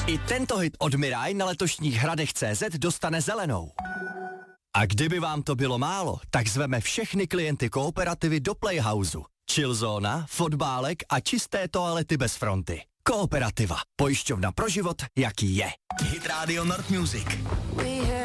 I tento hit od Mirai na letošních Hradech.cz dostane zelenou. A kdyby vám to bylo málo, tak zveme všechny klienty Kooperativy do Playhouseu. Chillzóna, fotbálek a čisté toalety bez fronty. Kooperativa. Pojišťovna pro život, jaký je. Hit Radio North Music.